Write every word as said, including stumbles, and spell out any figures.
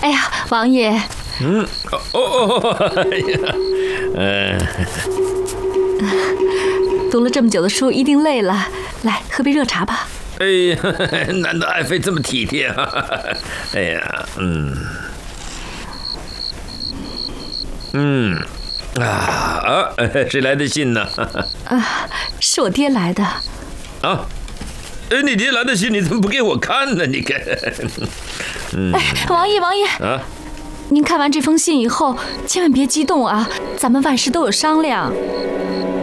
哎呀，王爷。 嗯，哦哦，哎呀，嗯、 呃，读了这么久的书，一定累了，来喝杯热茶吧。 哎呀，难得爱妃这么体贴啊！哎呀，嗯，嗯，啊啊，谁来的信呢？ 啊，是我爹来的。 啊，哎，你爹来的信你怎么不给我看呢？你看， 嗯，哎，王爷，王爷啊。您看完这封信以后，千万别激动啊！咱们万事都有商量。